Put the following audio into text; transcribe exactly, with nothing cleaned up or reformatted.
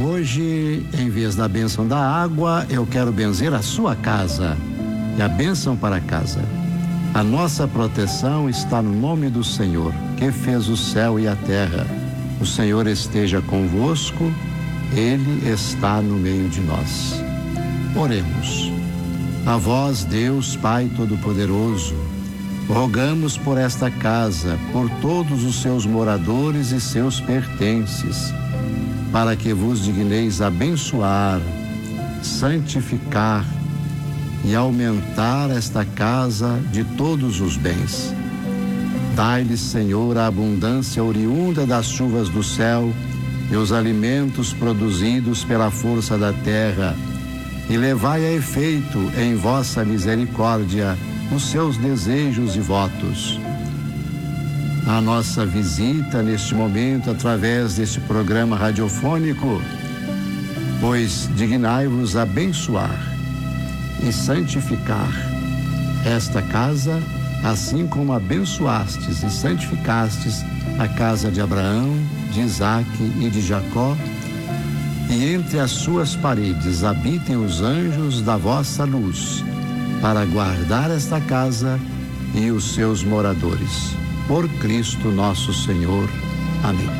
Hoje, em vez da bênção da água, eu quero benzer a sua casa e a bênção para casa. A nossa proteção está no nome do Senhor, que fez o céu e a terra. O Senhor esteja convosco, Ele está no meio de nós. Oremos. A vós, Deus Pai Todo-Poderoso, rogamos por esta casa, por todos os seus moradores e seus pertences, para que vos digneis abençoar, santificar e aumentar esta casa de todos os bens. Dai-lhes, Senhor, a abundância oriunda das chuvas do céu e os alimentos produzidos pela força da terra, e levai a efeito em vossa misericórdia os seus desejos e votos. A nossa visita neste momento através deste programa radiofônico, pois dignai-vos abençoar e santificar esta casa, assim como abençoastes e santificastes a casa de Abraão, de Isaque e de Jacó, e entre as suas paredes habitem os anjos da vossa luz, para guardar esta casa e os seus moradores. Por Cristo nosso Senhor. Amém.